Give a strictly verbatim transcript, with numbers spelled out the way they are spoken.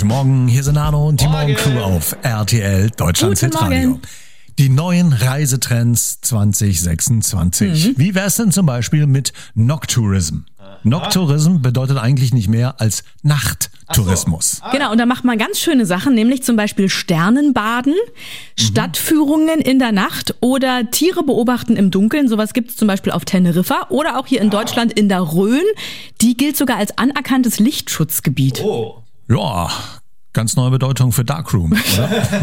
Guten Morgen, hier sind Arno und die Morgen. Morgencrew auf R T L Deutschland Guten Hitradio. Morgen. Die neuen Reisetrends zwanzig sechsundzwanzig. Mhm. Wie wär's denn zum Beispiel mit Nocktourism? Nocktourism bedeutet eigentlich nicht mehr als Nachttourismus. Genau, und da macht man ganz schöne Sachen, nämlich zum Beispiel Sternenbaden, Stadtführungen in der Nacht oder Tiere beobachten im Dunkeln. Sowas gibt's zum Beispiel auf Teneriffa oder auch hier in Deutschland in der Rhön. Die gilt sogar als anerkanntes Lichtschutzgebiet. Oh. Ja, ganz neue Bedeutung für Darkroom, oder?